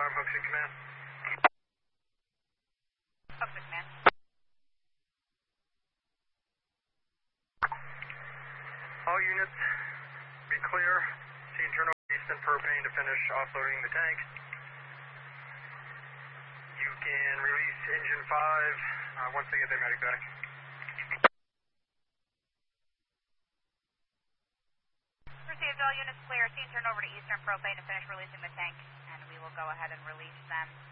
Hook 6 Command. Hook 6 Command. All units, be clear. Scene turn over Easton propane to finish offloading the tank. You can release engine 5 once they get their medic back. Received, all units clear. Scene turn over to Eastern propane to finish releasing the tank, and we will go ahead and release them.